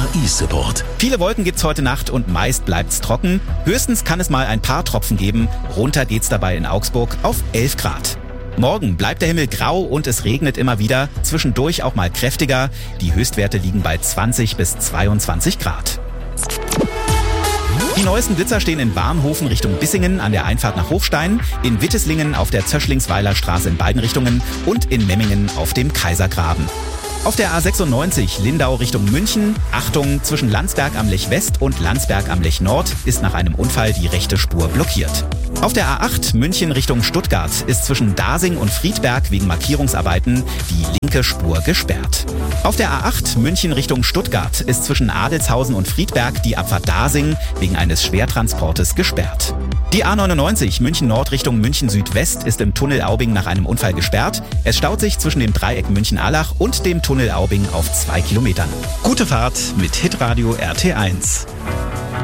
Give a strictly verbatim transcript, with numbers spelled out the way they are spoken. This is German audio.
E-Support. Viele Wolken gibt's heute Nacht und meist bleibt's trocken. Höchstens kann es mal ein paar Tropfen geben. Runter geht's dabei in Augsburg auf elf Grad. Morgen bleibt der Himmel grau und es regnet immer wieder, zwischendurch auch mal kräftiger. Die Höchstwerte liegen bei zwanzig bis zweiundzwanzig Grad. Die neuesten Blitzer stehen in Barnhofen Richtung Bissingen an der Einfahrt nach Hofstein, in Witteslingen auf der Zöschlingsweiler Straße in beiden Richtungen und in Memmingen auf dem Kaisergraben. Auf der A sechsundneunzig Lindau Richtung München, Achtung, zwischen Landsberg am Lech West und Landsberg am Lech Nord ist nach einem Unfall die rechte Spur blockiert. Auf der A acht München Richtung Stuttgart ist zwischen Dasing und Friedberg wegen Markierungsarbeiten die linke Spur gesperrt. Auf der A acht München Richtung Stuttgart ist zwischen Adelshausen und Friedberg die Abfahrt Dasing wegen eines Schwertransportes gesperrt. Die A neunundneunzig München Nord Richtung München Südwest ist im Tunnel Aubing nach einem Unfall gesperrt. Es staut sich zwischen dem Dreieck München-Allach und dem Tunnel Aubing auf zwei Kilometern. Gute Fahrt mit Hitradio R T eins.